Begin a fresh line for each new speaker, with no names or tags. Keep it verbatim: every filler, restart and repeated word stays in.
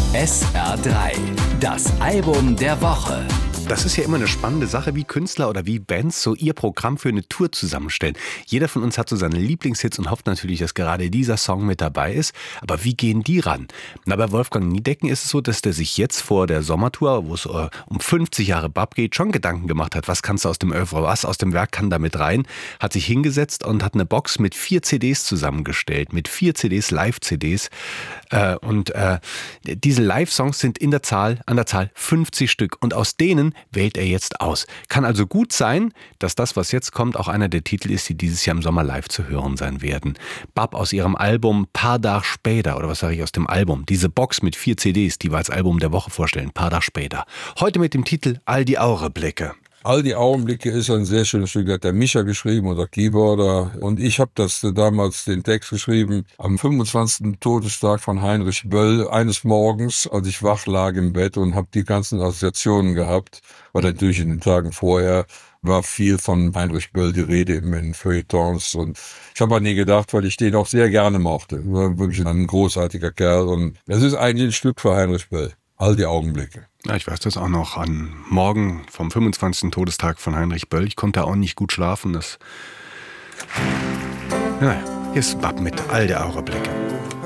S R drei, das Album der Woche.
Das ist ja immer eine spannende Sache, wie Künstler oder wie Bands so ihr Programm für eine Tour zusammenstellen. Jeder von uns hat so seine Lieblingshits und hofft natürlich, dass gerade dieser Song mit dabei ist. Aber wie gehen die ran? Na, bei Wolfgang Niedecken ist es so, dass der sich jetzt vor der Sommertour, wo es äh, um fünfzig Jahre Bab geht, schon Gedanken gemacht hat, was kannst du aus dem Oeuvre, was aus dem Werk kann da mit rein, hat sich hingesetzt und hat eine Box mit vier C Ds zusammengestellt, mit vier C Ds, Live-C Ds. Äh, und äh, diese Live-Songs sind in der Zahl, an der Zahl fünfzig Stück und aus denen wählt er jetzt aus. Kann also gut sein, dass das, was jetzt kommt, auch einer der Titel ist, die dieses Jahr im Sommer live zu hören sein werden. Bab aus ihrem Album Paar Dach später, oder was sage ich aus dem Album? Diese Box mit vier C Ds, die wir als Album der Woche vorstellen, Paar Dach später. Heute mit dem Titel All die Augenblicke.
All die Augenblicke ist ein sehr schönes Stück, hat der Micha geschrieben, oder Keyboarder. Und ich habe das damals den Text geschrieben am fünfundzwanzigsten Todestag von Heinrich Böll, eines Morgens, als ich wach lag im Bett und habe die ganzen Assoziationen gehabt, weil natürlich in den Tagen vorher war viel von Heinrich Böll die Rede in den Feuilletons. Und ich habe an nie gedacht, weil ich den auch sehr gerne mochte. War wirklich ein großartiger Kerl. Und es ist eigentlich ein Stück für Heinrich Böll. All die Augenblicke.
Ja, ich weiß das auch noch an Morgen vom fünfundzwanzigsten Todestag von Heinrich Böll. Ich konnte auch nicht gut schlafen. Das. Naja, hier ist Bab mit All die Augenblicke.